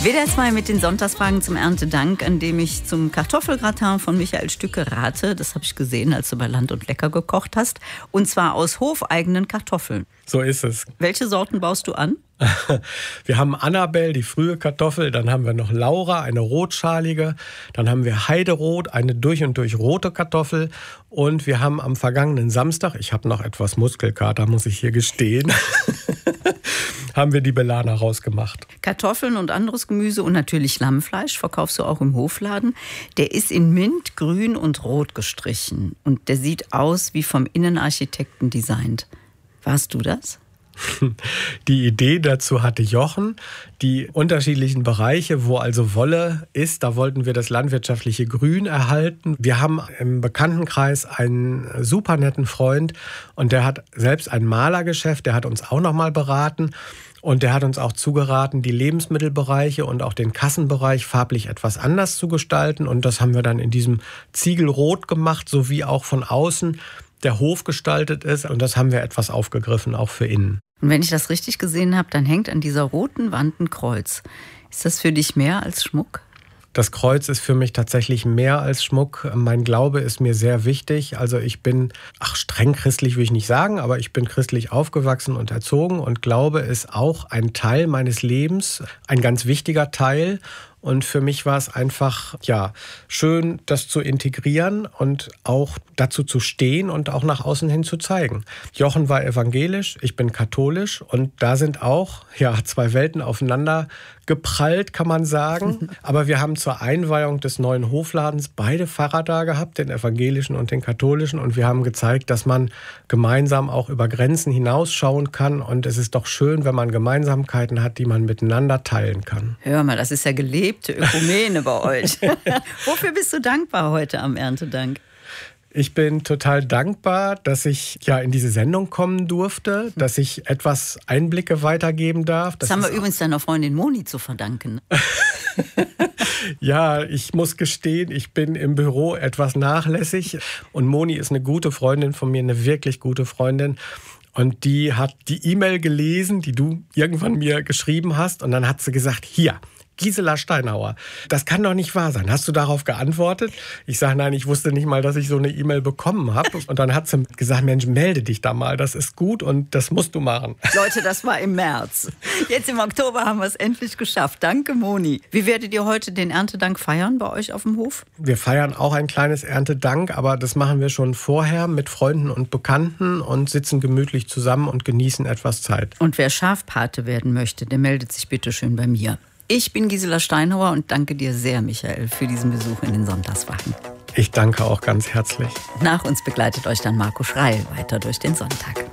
WDR 2 mit den Sonntagsfragen zum Erntedank, an dem ich zum Kartoffelgratin von Michael Stücke rate. Das habe ich gesehen, als du bei Land und Lecker gekocht hast. Und zwar aus hofeigenen Kartoffeln. So ist es. Welche Sorten baust du an? Wir haben Annabelle, die frühe Kartoffel, dann haben wir noch Laura, eine rotschalige, dann haben wir Heiderot, eine durch und durch rote Kartoffel und wir haben am vergangenen Samstag, ich habe noch etwas Muskelkater, muss ich hier gestehen, haben wir die Belana rausgemacht. Kartoffeln und anderes Gemüse und natürlich Lammfleisch verkaufst du auch im Hofladen. Der ist in Mint, Grün und Rot gestrichen und der sieht aus wie vom Innenarchitekten designt. Warst du das? Die Idee dazu hatte Jochen. Die unterschiedlichen Bereiche, wo also Wolle ist, da wollten wir das landwirtschaftliche Grün erhalten. Wir haben im Bekanntenkreis einen super netten Freund und der hat selbst ein Malergeschäft, der hat uns auch noch mal beraten. Und der hat uns auch zugeraten, die Lebensmittelbereiche und auch den Kassenbereich farblich etwas anders zu gestalten. Und das haben wir dann in diesem Ziegelrot gemacht, sowie auch von außen der Hof gestaltet ist. Und das haben wir etwas aufgegriffen, auch für innen. Und wenn ich das richtig gesehen habe, dann hängt an dieser roten Wand ein Kreuz. Ist das für dich mehr als Schmuck? Das Kreuz ist für mich tatsächlich mehr als Schmuck. Mein Glaube ist mir sehr wichtig. Also ich bin, streng christlich will ich nicht sagen, aber ich bin christlich aufgewachsen und erzogen und Glaube ist auch ein Teil meines Lebens, ein ganz wichtiger Teil. Und für mich war es einfach, schön, das zu integrieren und auch dazu zu stehen und auch nach außen hin zu zeigen. Jochen war evangelisch, ich bin katholisch und da sind auch, zwei Welten aufeinander geprallt, kann man sagen. Aber wir haben zur Einweihung des neuen Hofladens beide Pfarrer da gehabt, den evangelischen und den katholischen. Und wir haben gezeigt, dass man gemeinsam auch über Grenzen hinausschauen kann. Und es ist doch schön, wenn man Gemeinsamkeiten hat, die man miteinander teilen kann. Hör mal, das ist ja gelebte Ökumene bei euch. Wofür bist du dankbar heute am Erntedank? Ich bin total dankbar, dass ich in diese Sendung kommen durfte, dass ich etwas Einblicke weitergeben darf. Das haben wir übrigens deiner Freundin Moni zu verdanken. Ja, ich muss gestehen, ich bin im Büro etwas nachlässig. Und Moni ist eine gute Freundin von mir, eine wirklich gute Freundin. Und die hat die E-Mail gelesen, die du irgendwann mir geschrieben hast. Und dann hat sie gesagt, hier, Gisela Steinhauer, das kann doch nicht wahr sein. Hast du darauf geantwortet? Ich sage, nein, ich wusste nicht mal, dass ich so eine E-Mail bekommen habe. Und dann hat sie gesagt, Mensch, melde dich da mal, das ist gut und das musst du machen. Leute, das war im März. Jetzt im Oktober haben wir es endlich geschafft. Danke, Moni. Wie werdet ihr heute den Erntedank feiern bei euch auf dem Hof? Wir feiern auch ein kleines Erntedank, aber das machen wir schon vorher mit Freunden und Bekannten und sitzen gemütlich zusammen und genießen etwas Zeit. Und wer Schafpate werden möchte, der meldet sich bitte schön bei mir. Ich bin Gisela Steinhauer und danke dir sehr, Michael, für diesen Besuch in den Sonntagsfragen. Ich danke auch ganz herzlich. Nach uns begleitet euch dann Marco Schreil weiter durch den Sonntag.